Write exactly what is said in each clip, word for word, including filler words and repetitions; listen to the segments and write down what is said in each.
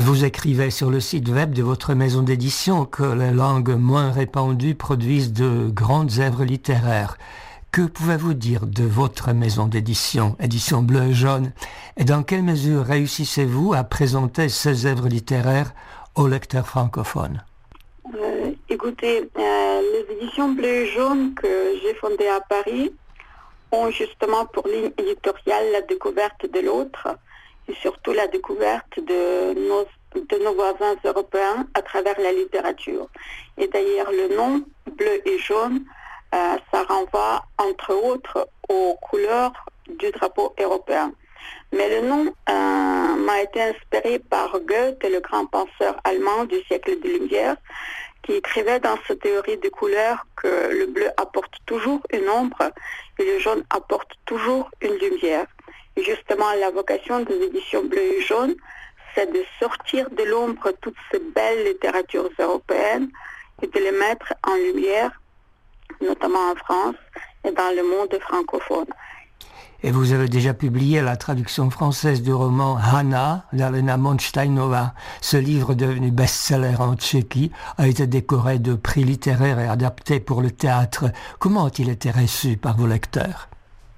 Vous écrivez sur le site web de votre maison d'édition que les langues moins répandues produisent de grandes œuvres littéraires. Que pouvez-vous dire de votre maison d'édition, Éditions Bleu et Jaune, et dans quelle mesure réussissez-vous à présenter ces œuvres littéraires aux lecteurs francophones? euh, Écoutez, euh, les Éditions Bleu et Jaune que j'ai fondées à Paris ont justement pour ligne éditoriale la découverte de l'autre et surtout la découverte de nos, de nos voisins européens à travers la littérature. Et d'ailleurs, le nom Bleu et Jaune, euh, ça renvoie entre autres aux couleurs du drapeau européen. Mais le nom euh, m'a été inspiré par Goethe, le grand penseur allemand du siècle des Lumières, qui écrivait dans sa théorie des couleurs que le bleu apporte toujours une ombre et le jaune apporte toujours une lumière. Et justement, la vocation des Éditions Bleu et Jaune, c'est de sortir de l'ombre toutes ces belles littératures européennes et de les mettre en lumière, notamment en France et dans le monde francophone. Et vous avez déjà publié la traduction française du roman Hana d'Alena Monštajnová. Ce livre, devenu best-seller en Tchéquie, a été décoré de prix littéraires et adapté pour le théâtre. Comment a-t-il été reçu par vos lecteurs?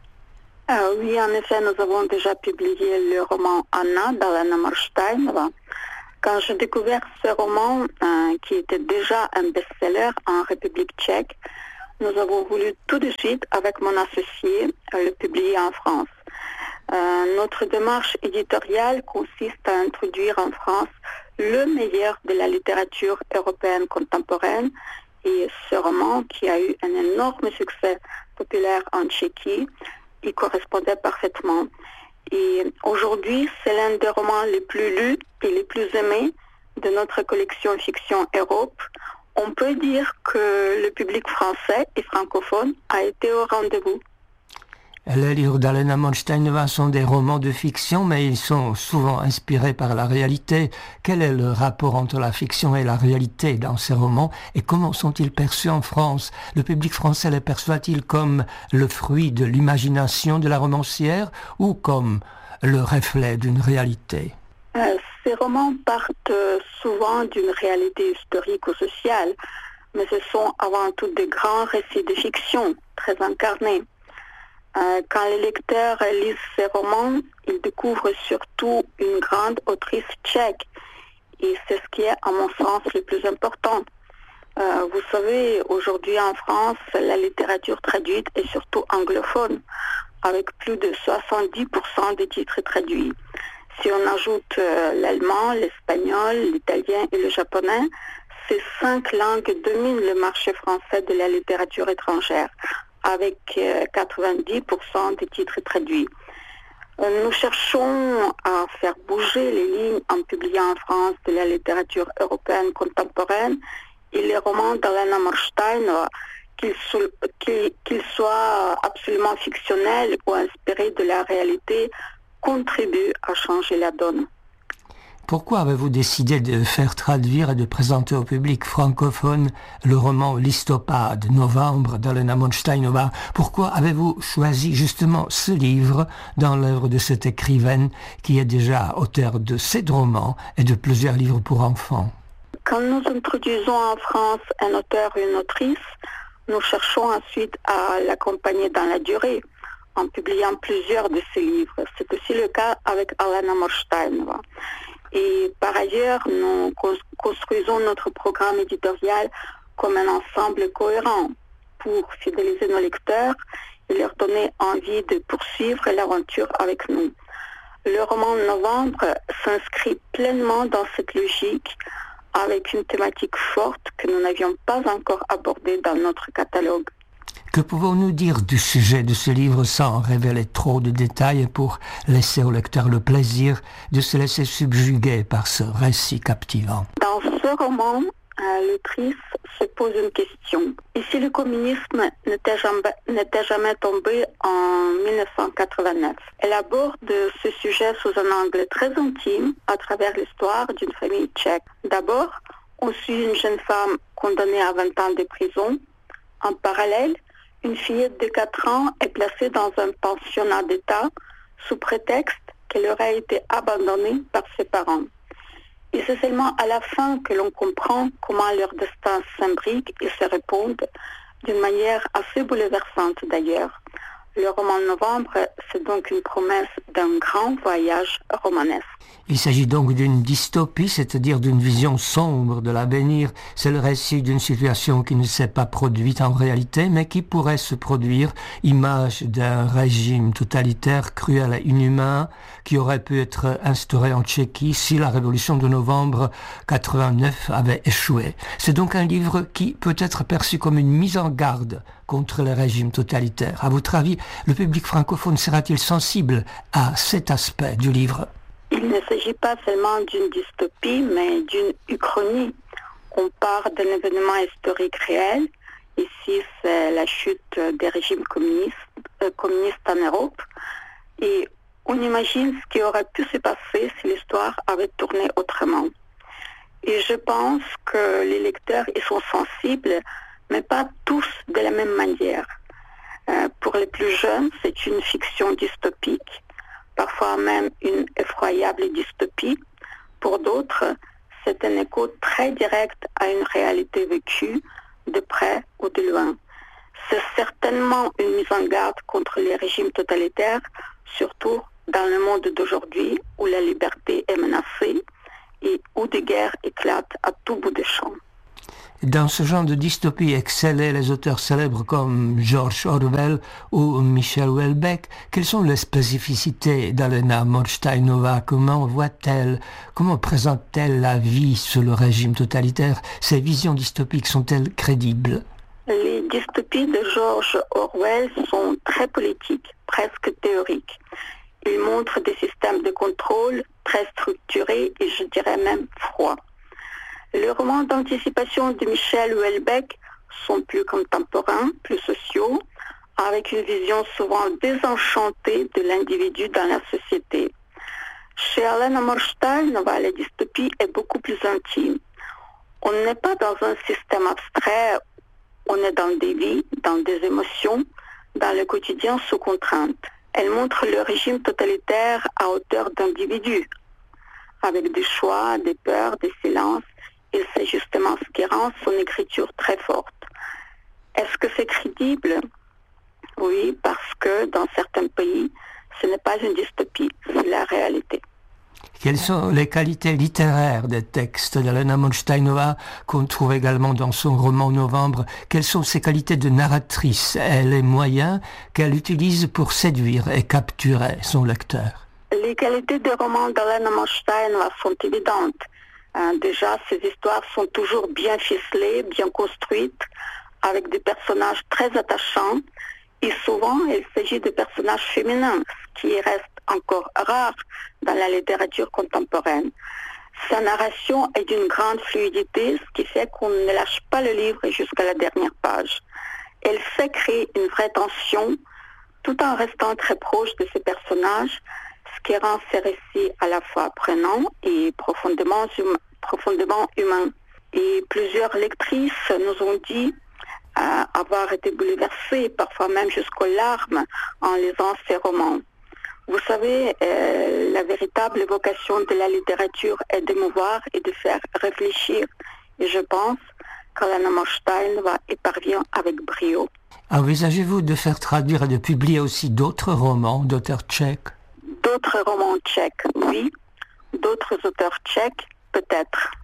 Ah oui, en effet, nous avons déjà publié le roman Hana d'Alena Monštajnová. Quand j'ai découvert ce roman, euh, qui était déjà un best-seller en République tchèque, nous avons voulu tout de suite, avec mon associé, le publier en France. Euh, notre démarche éditoriale consiste à introduire en France le meilleur de la littérature européenne contemporaine, et ce roman, qui a eu un énorme succès populaire en Tchéquie, y correspondait parfaitement. Et aujourd'hui, c'est l'un des romans les plus lus et les plus aimés de notre collection Fiction Europe. On peut dire que le public français et francophone a été au rendez-vous. Les livres d'Alena Monštajnová sont des romans de fiction, mais ils sont souvent inspirés par la réalité. Quel est le rapport entre la fiction et la réalité dans ces romans et comment sont-ils perçus en France? Le public français les perçoit-il comme le fruit de l'imagination de la romancière ou comme le reflet d'une réalité? Euh, ces romans partent souvent d'une réalité historique ou sociale, mais ce sont avant tout des grands récits de fiction, très incarnés. Euh, quand les lecteurs lisent ces romans, ils découvrent surtout une grande autrice tchèque, et c'est ce qui est, à mon sens, le plus important. Euh, vous savez, aujourd'hui en France, la littérature traduite est surtout anglophone, avec plus de soixante-dix pour cent des titres traduits. Si on ajoute euh, l'allemand, l'espagnol, l'italien et le japonais, ces cinq langues dominent le marché français de la littérature étrangère, avec euh, quatre-vingt-dix pour cent des titres traduits. Euh, nous cherchons à faire bouger les lignes en publiant en France de la littérature européenne contemporaine et les romans d'Alena Monštajnová, qu'ils, so, qu'ils, qu'ils soient absolument fictionnels ou inspirés de la réalité, contribue à changer la donne. Pourquoi avez-vous décidé de faire traduire et de présenter au public francophone le roman Listopad, novembre d'Alena Monštajnová? Pourquoi avez-vous choisi justement ce livre dans l'œuvre de cette écrivaine qui est déjà auteure de sept romans et de plusieurs livres pour enfants? Quand nous introduisons en France un auteur ou une autrice, nous cherchons ensuite à l'accompagner dans la durée, en publiant plusieurs de ses livres. C'est aussi le cas avec Alena Monštajnová. Et par ailleurs, nous construisons notre programme éditorial comme un ensemble cohérent pour fidéliser nos lecteurs et leur donner envie de poursuivre l'aventure avec nous. Le roman Novembre s'inscrit pleinement dans cette logique avec une thématique forte que nous n'avions pas encore abordée dans notre catalogue. Que pouvons-nous dire du sujet de ce livre sans révéler trop de détails pour laisser au lecteur le plaisir de se laisser subjuguer par ce récit captivant? Dans ce roman, euh, l'autrice se pose une question. Et si le communisme n'était jamais, n'était jamais tombé en dix-neuf cent quatre-vingt-neuf? Elle aborde ce sujet sous un angle très intime à travers l'histoire d'une famille tchèque. D'abord, on suit une jeune femme condamnée à vingt ans de prison. En parallèle, une fillette de quatre ans est placée dans un pensionnat d'État sous prétexte qu'elle aurait été abandonnée par ses parents. Et c'est seulement à la fin que l'on comprend comment leur destin s'imbrique et se répondent d'une manière assez bouleversante d'ailleurs. Le roman Novembre, c'est donc une promesse d'un grand voyage romanesque. Il s'agit donc d'une dystopie, c'est-à-dire d'une vision sombre de l'avenir. C'est le récit d'une situation qui ne s'est pas produite en réalité, mais qui pourrait se produire, image d'un régime totalitaire, cruel et inhumain, qui aurait pu être instauré en Tchéquie si la révolution de novembre quatre-vingt-neuf avait échoué. C'est donc un livre qui peut être perçu comme une mise en garde contre les régimes totalitaires. À votre avis, le public francophone sera-t-il sensible à cet aspect du livre ? Il ne s'agit pas seulement d'une dystopie, mais d'une uchronie. On part d'un événement historique réel. Ici, c'est la chute des régimes communistes, euh, communistes en Europe. Et on imagine ce qui aurait pu se passer si l'histoire avait tourné autrement. Et je pense que les lecteurs y sont sensibles, mais pas tous de la même manière. Euh, pour les plus jeunes, c'est une fiction dystopique, parfois même une effroyable dystopie. Pour d'autres, c'est un écho très direct à une réalité vécue, de près ou de loin. C'est certainement une mise en garde contre les régimes totalitaires, surtout dans le monde d'aujourd'hui où la liberté est menacée et où des guerres éclatent à tout bout de champ. Dans ce genre de dystopie excellaient les auteurs célèbres comme George Orwell ou Michel Houellebecq. Quelles sont les spécificités d'Alena Morstainova? Comment voit-elle, comment présente-t-elle la vie sous le régime totalitaire? Ces visions dystopiques sont-elles crédibles? Les dystopies de George Orwell sont très politiques, presque théoriques. Ils montrent des systèmes de contrôle très structurés et je dirais même froids. Les romans d'anticipation de Michel Houellebecq sont plus contemporains, plus sociaux, avec une vision souvent désenchantée de l'individu dans la société. Chez Alena Morstainova, la dystopie est beaucoup plus intime. On n'est pas dans un système abstrait, on est dans des vies, dans des émotions, dans le quotidien sous contrainte. Elle montre le régime totalitaire à hauteur d'individus, avec des choix, des peurs, des silences. Et c'est justement ce qui rend son écriture très forte. Est-ce que c'est crédible? Oui, parce que dans certains pays, ce n'est pas une dystopie, c'est la réalité. Quelles sont les qualités littéraires des textes d'Alena Morstainova qu'on trouve également dans son roman Novembre? Quelles sont ses qualités de narratrice et les moyens qu'elle utilise pour séduire et capturer son lecteur? Les qualités des romans d'Alena Morstainova sont évidentes. Euh, déjà, ces histoires sont toujours bien ficelées, bien construites, avec des personnages très attachants. Et souvent, il s'agit de personnages féminins, ce qui reste encore rare dans la littérature contemporaine. Sa narration est d'une grande fluidité, ce qui fait qu'on ne lâche pas le livre jusqu'à la dernière page. Elle sait créer une vraie tension, tout en restant très proche de ses personnages, ce qui rend ces récits à la fois prenants et profondément, hum, profondément humains. Et plusieurs lectrices nous ont dit euh, avoir été bouleversées, parfois même jusqu'aux larmes, en lisant ces romans. Vous savez, euh, la véritable vocation de la littérature est d'émouvoir et de faire réfléchir. Et je pense qu'Alena Morstainova y parvient avec brio. Envisagez-vous de faire traduire et de publier aussi d'autres romans d'auteurs tchèques? D'autres romans tchèques, oui. D'autres auteurs tchèques, peut-être.